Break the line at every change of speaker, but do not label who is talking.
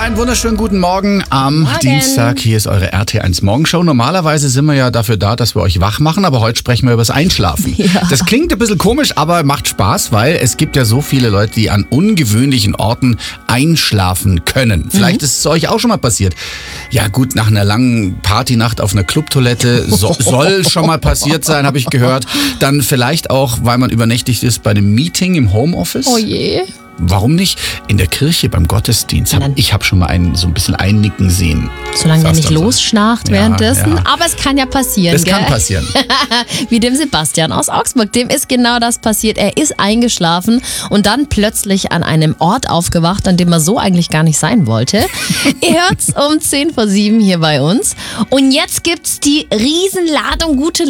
einen wunderschönen guten Morgen am Dienstag. Hier ist eure RT1 Morgenshow. Normalerweise sind wir ja dafür da, dass wir euch wach machen, aber heute sprechen wir über das Einschlafen.
Ja.
Das klingt ein bisschen komisch, aber macht Spaß, weil es gibt ja so viele Leute, die an ungewöhnlichen Orten einschlafen können. Vielleicht ist es euch auch schon mal passiert. Ja gut, nach einer langen Partynacht auf einer Clubtoilette soll schon mal passiert sein, habe ich gehört. Dann vielleicht auch, weil man übernächtigt ist bei einem Meeting im Homeoffice.
Oh je.
Warum nicht? In der Kirche beim Gottesdienst. Ich habe schon mal so ein bisschen einnicken sehen.
Solange der nicht
Also.
losschnarcht
Ja,
währenddessen.
ja.
Aber es kann ja passieren,
Das
gell?
kann passieren.
Wie dem Sebastian aus Augsburg. Dem ist genau das passiert. Er ist eingeschlafen und dann plötzlich an einem Ort aufgewacht, an dem er so eigentlich gar nicht sein wollte. Ihr hört's um 7:10 hier bei uns. Und jetzt gibt's die Riesenladung gute